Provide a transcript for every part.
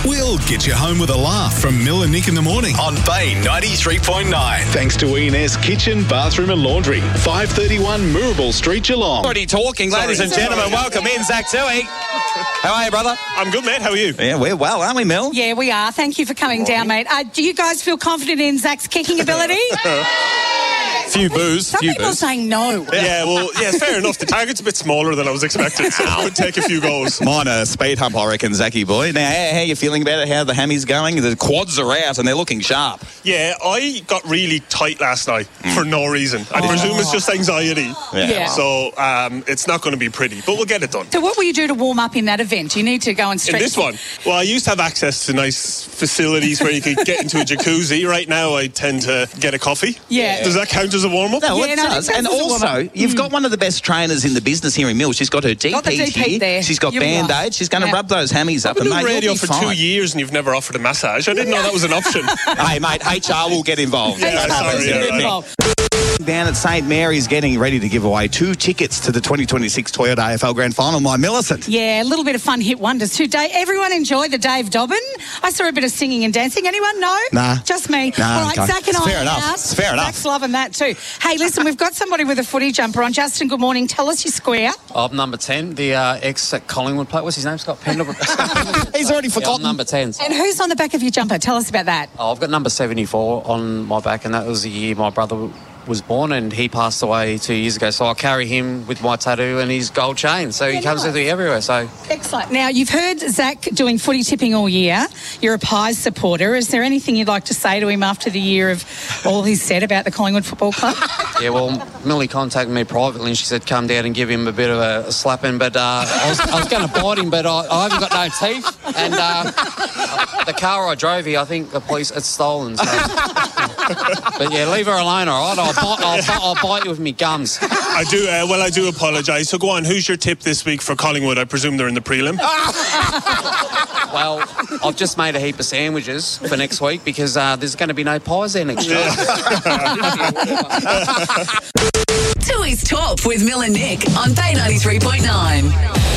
We'll get you home with a laugh from Mill and Nick in the morning on Bay 93.9. Thanks to E&S Kitchen, Bathroom and Laundry, 531 Moorabool Street, Geelong. Already talking, ladies and gentlemen. Welcome in, Zach Tui. How are you, brother? I'm good, mate. How are you? Yeah, we're well, aren't we, Mel? Yeah, we are. Thank you for coming down, mate. Do you guys feel confident in Zach's kicking ability? Few boos. Some people are saying no. Yeah, well, fair enough. The target's a bit smaller than I was expecting, so it would take a few goals. Mine a speed hump, I reckon, Zachy boy. Now, how are you feeling about it? How are the hammies going? The quads are out and they're looking sharp. Yeah, I got really tight last night for no reason. I presume it's just anxiety. Yeah. So it's not going to be pretty, but we'll get it done. So what will you do to warm up in that event? You need to go and stretch. In this one? Well, I used to have access to nice facilities where you could get into a jacuzzi. Right now, I tend to get a coffee. Yeah. Does that count as a warm-up? No, Yeah, it no, does. that And does a also, warm-up. you've got one of the best trainers in the business here in Mill. She's got her DP, Got the DP here. there. She's got You're Band-Aids. right. She's going to Yeah. rub those hammies up. I've been And, doing mate, radio you'll be for fine. 2 years and you've never offered a massage. I didn't know that was an option. Hey, mate, HR will get involved. Yeah, sorry, yeah, right. Down at St Mary's getting ready to give away 2 tickets to the 2026 Toyota AFL Grand Final. My Millicent. Yeah, a little bit of fun hit wonders today. Everyone enjoy the Dave Dobbin. I saw a bit of singing and dancing. Anyone? No? Nah. Just me. Nah, All right, okay. Zach and It's I fair are enough. out. It's fair enough. Zach's loving that too. Hey, listen, we've got somebody with a footy jumper on. Justin, good morning. Tell us your square. I'm number 10, the ex at Collingwood player. What's his name? Scott Pendlebury. He's already Yeah, I'm forgotten. number 10. And who's on the back of your jumper? Tell us about that. I've got number 74 on my back, and that was the year my brother was born, and he passed away 2 years ago. So I carry him with my tattoo and his gold chain. So he comes nice. with me everywhere. So Excellent. Now, you've heard Zach doing footy tipping all year. You're a Pies supporter. Is there anything you'd like to say to him after the year of all he's said about the Collingwood Football Club? yeah, well, Millie contacted me privately, and she said come down and give him a bit of a slapping. But I was going to bite him, but I haven't got no teeth. And the car I drove here, I think the police it's stolen. So. But yeah, leave her alone, all right? I'll bite you with me gums. I do apologise. So go on, who's your tip this week for Collingwood? I presume they're in the prelim. Well, I've just made a heap of sandwiches for next week because there's going to be no pies there next week. Tui's Top with Mill and Nick on Bay 93.9.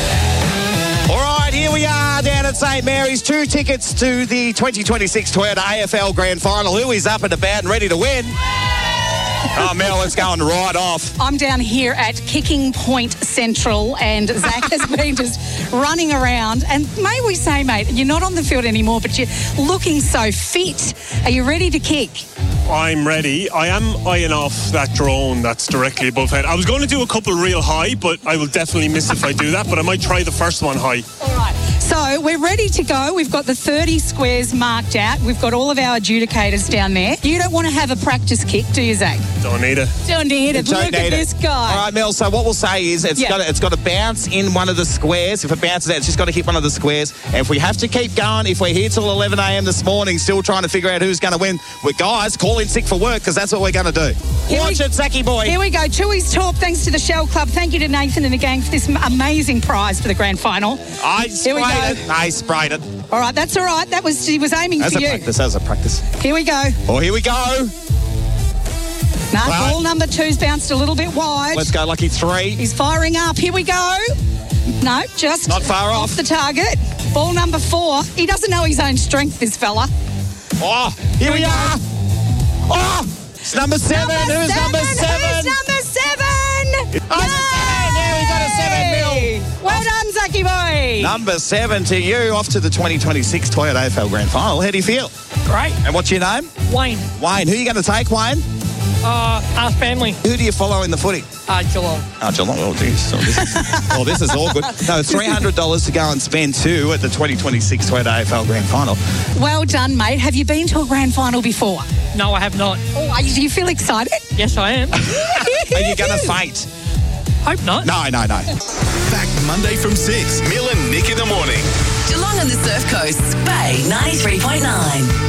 All right, here we are down at St Mary's. 2 tickets to the 2026 Toyota AFL Grand Final. Who is up and about and ready to win? Oh, Mel, it's going right off. I'm down here at Kicking Point Central, and Zach has been just running around. And may we say, mate, you're not on the field anymore, but you're looking so fit. Are you ready to kick? I'm ready. I am eyeing off that drone that's directly above head. I was going to do a couple real high, but I will definitely miss if I do that. But I might try the first one high. All right. So we're ready to go. We've got the 30 squares marked out. We've got all of our adjudicators down there. You don't want to have a practice kick, do you, Zach? Don't need it. Don't need it. Look at this guy. All right, Mel, so what we'll say is it's got to bounce in one of the squares. If it bounces out, it's just got to hit one of the squares. And if we have to keep going, if we're here till 11 a.m. this morning still trying to figure out who's going to win, guys, call in sick for work because that's what we're going to do. Watch it, Zachy boy. Here we go. Tui's Talk. Thanks to the Shell Club. Thank you to Nathan and the gang for this amazing prize for the grand final. I Here we sprayed go. it. I sprayed it. All right, that's all right. He was aiming As for a you. practice, as a practice. Here we go. Oh, here we go. No, Right. ball number 2's bounced a little bit wide. Let's go, Lucky 3. He's firing up. Here we go. No, just Not far off. the target. Ball number 4. He doesn't know his own strength, this fella. Oh, here we are. Oh, it's number 7. Who's number 7? Who's number 7? Oh, it's a 7. Yeah, we got a 7, Bill. Well done, Zachy boy. Number 7 to you, off to the 2026 Toyota AFL Grand Final. How do you feel? Great. And what's your name? Wayne, Wayne. Who are you going to take, Wayne? our family, Who do you follow in the footy? Geelong. Oh, Geelong. Oh, geez. This is all good. No, $300 to go and spend too at the 2026 Toyota AFL Grand Final. Well done, mate. Have you been to a grand final before? No, I have not. Oh, do you feel excited? Yes, I am. Are you going to faint? Hope not. No. Back Monday from 6. Mill and Nick in the morning. Geelong on the Surf Coast, Bay 93.9.